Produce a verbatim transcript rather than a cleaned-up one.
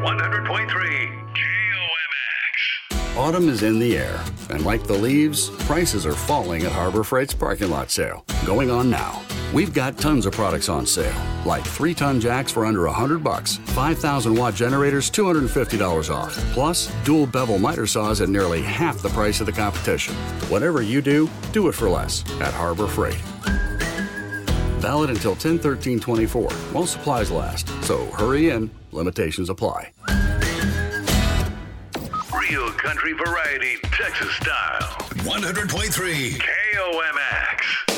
one hundred point three K O M X. Autumn is in the air, and like the leaves, prices are falling at Harbor Freight's parking lot sale, going on now. We've got tons of products on sale, like three-ton jacks for under one hundred bucks, five thousand watt generators, two hundred fifty dollars off, plus dual bevel miter saws at nearly half the price of the competition. Whatever you do, do it for less at Harbor Freight. Valid until ten thirteen twenty-four while supplies last, so hurry in. Limitations apply. Real country variety, Texas style. one hundred point three K O M X.